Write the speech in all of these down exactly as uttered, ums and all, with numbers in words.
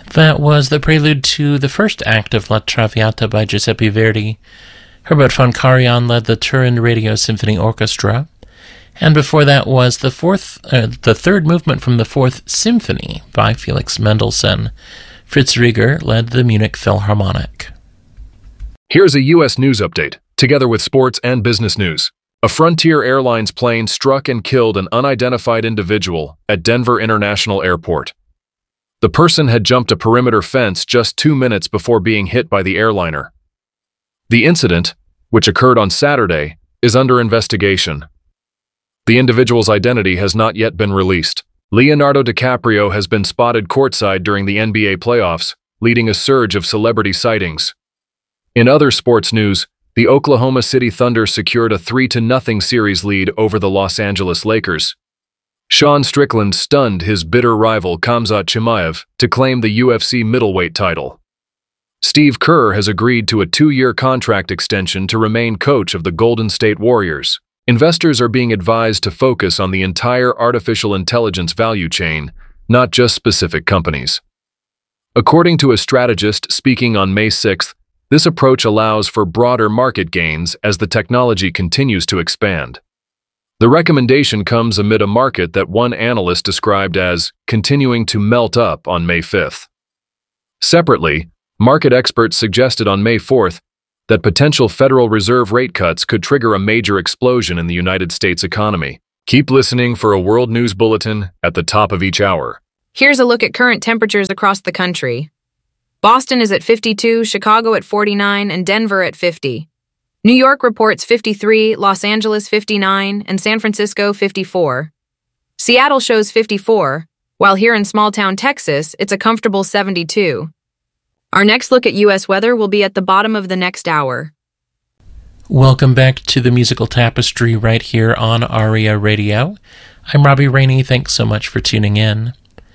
That was the prelude to the first act of La Traviata by Giuseppe Verdi. Herbert von Karajan led the Turin Radio Symphony Orchestra. And before that was the fourth, uh, the third movement from the Fourth Symphony by Felix Mendelssohn. Fritz Rieger led the Munich Philharmonic. Here's a U S news update, together with sports and business news. A Frontier Airlines plane struck and killed an unidentified individual at Denver International Airport. The person had jumped a perimeter fence just two minutes before being hit by the airliner. The incident, which occurred on Saturday, is under investigation. The individual's identity has not yet been released. Leonardo DiCaprio has been spotted courtside during the N B A playoffs, leading a surge of celebrity sightings. In other sports news, the Oklahoma City Thunder secured a three to nothing series lead over the Los Angeles Lakers. Sean Strickland stunned his bitter rival Khamzat Chimaev to claim the U F C middleweight title. Steve Kerr has agreed to a two-year contract extension to remain coach of the Golden State Warriors. Investors are being advised to focus on the entire artificial intelligence value chain, not just specific companies. According to a strategist speaking on May sixth, this approach allows for broader market gains as the technology continues to expand. The recommendation comes amid a market that one analyst described as continuing to melt up on May fifth. Separately, market experts suggested on May fourth that potential Federal Reserve rate cuts could trigger a major explosion in the United States economy. Keep listening for a world news bulletin at the top of each hour. Here's a look at current temperatures across the country. Boston is at fifty-two, Chicago at forty-nine, and Denver at fifty. New York reports fifty-three, Los Angeles fifty-nine, and San Francisco fifty-four. Seattle shows fifty-four, while here in small-town Texas, it's a comfortable seventy-two. Our next look at U S weather will be at the bottom of the next hour. Welcome back to the Musical Tapestry right here on ARIA Radio. I'm Robbie Rainey. Thanks so much for tuning in.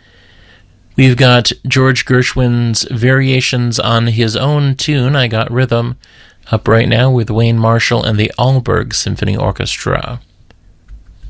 We've got George Gershwin's variations on his own tune, I Got Rhythm, up right now with Wayne Marshall and the Alberg Symphony Orchestra.